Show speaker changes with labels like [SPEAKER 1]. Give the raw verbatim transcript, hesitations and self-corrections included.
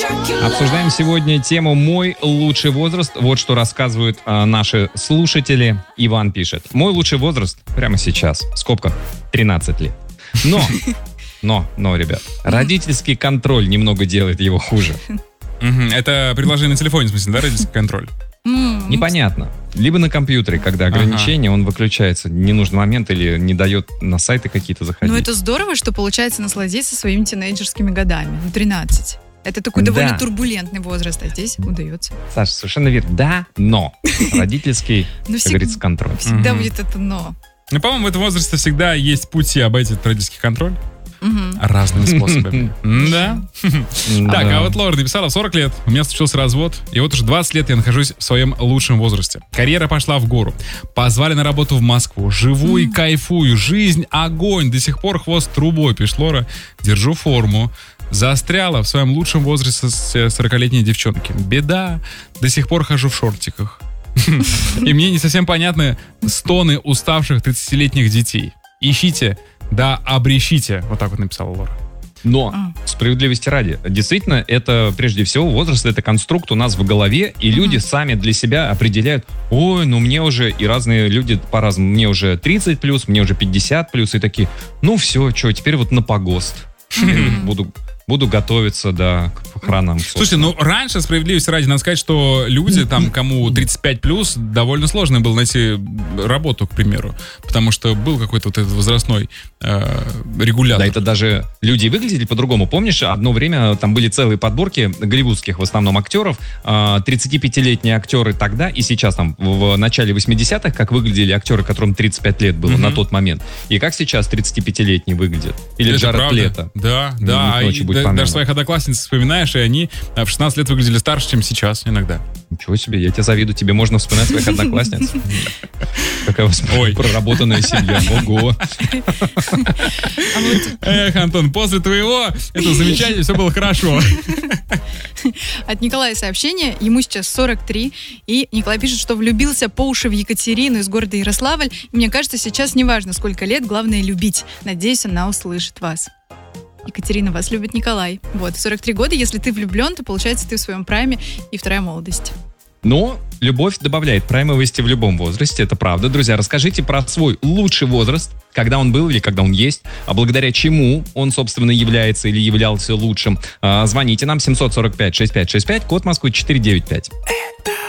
[SPEAKER 1] Обсуждаем сегодня тему «Мой лучший возраст». Вот что рассказывают а, наши слушатели. Иван пишет. Мой лучший возраст прямо сейчас. В скобках тринадцать лет. Но, но, но, ребят, родительский контроль немного делает его хуже.
[SPEAKER 2] Это приложение на телефоне, в смысле, да, родительский контроль?
[SPEAKER 1] Непонятно. Либо на компьютере, когда ограничение, ага. он выключается в ненужный момент или не дает на сайты какие-то заходить.
[SPEAKER 3] Ну, это здорово, что получается насладиться своими тинейджерскими годами. Ну, тринадцать. Это такой довольно да. турбулентный возраст, а здесь удается.
[SPEAKER 1] Саша, совершенно верно. Да, но. Родительский, как говорится, контроль.
[SPEAKER 3] Всегда будет это но.
[SPEAKER 2] Ну, по-моему, в этом возрасте всегда есть пути обойти этот родительский контроль. Угу. Разными способами. Да? Так, а вот Лора написала, в сорок лет у меня случился развод, и вот уже двадцать лет я нахожусь в своем лучшем возрасте. Карьера пошла в гору. Позвали на работу в Москву. Живу и кайфую. Жизнь огонь. До сих пор хвост трубой, пишет Лора. Держу форму. Застряла в своем лучшем возрасте сорокалетней девчонки. Беда. До сих пор хожу в шортиках. И мне не совсем понятны стоны уставших тридцатилетних детей. Ищите, да обрещите. Вот так вот написала Лора.
[SPEAKER 1] Но, справедливости ради, действительно, это прежде всего возраст, это конструкт у нас в голове, и люди сами для себя определяют, ой, ну мне уже, и разные люди по-разному, мне уже тридцать плюс, мне уже пятьдесят плюс, и такие, ну все, что, теперь вот на погост. Буду... Буду готовиться, да, к похоронам.
[SPEAKER 2] Слушайте, ну раньше, справедливости ради, надо сказать, что люди, там, кому тридцать пять плюс, довольно сложно было найти работу, к примеру. Потому что был какой-то вот этот возрастной э, регулятор.
[SPEAKER 1] Да, это даже люди выглядели по-другому. Помнишь, одно время там были целые подборки голливудских, в основном, актеров. Э, тридцатипятилетние актеры тогда и сейчас, там, в начале восьмидесятых, как выглядели актеры, которым тридцать пять лет было mm-hmm. на тот момент. И как сейчас тридцатипятилетние выглядят. Или это Джаред Лето.
[SPEAKER 2] Да, да. Да, даже своих одноклассниц вспоминаешь, и они в шестнадцать лет выглядели старше, чем сейчас иногда.
[SPEAKER 1] Ничего себе, я тебя завидую, тебе можно вспоминать своих одноклассниц. Какая у вас проработанная семья, ого.
[SPEAKER 2] Эх, Антон, после твоего этого замечания все было хорошо.
[SPEAKER 3] От Николая сообщение, ему сейчас сорок три, и Николай пишет, что влюбился по уши в Екатерину из города Ярославль, и мне кажется, сейчас не важно, сколько лет, главное любить. Надеюсь, она услышит вас. Екатерина, вас любит Николай. Вот, сорок три года, если ты влюблен, то получается ты в своем прайме и вторая молодость.
[SPEAKER 1] Но любовь добавляет праймовости в любом возрасте, это правда. Друзья, расскажите про свой лучший возраст, когда он был или когда он есть, а благодаря чему он, собственно, является или являлся лучшим. А, звоните нам семь сорок пять шестьдесят пять шестьдесят пять, код Москвы четыреста девяносто пять.